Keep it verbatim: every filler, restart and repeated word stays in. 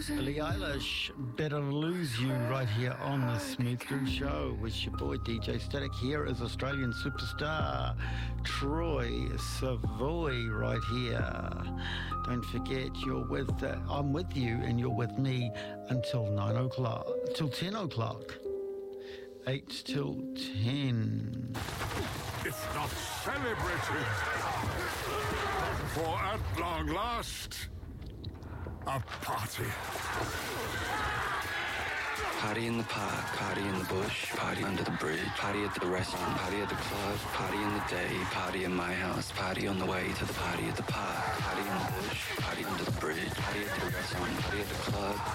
Billie Eilish, Better Lose You, right here on the Smooth Groove Show with your boy D J Static. Here is Australian superstar Troy Savoy right here. Don't forget, you're with uh, I'm with you and you're with me until nine o'clock, till ten o'clock, eight till ten. If not celebrated, for at long last, a party. Party in the park, party in the bush, party under the bridge, party at the restaurant, party at the club, party in the day, party in my house, party on the way to the party at the park, party in the bush, party under the bridge, party at the restaurant, party at the club.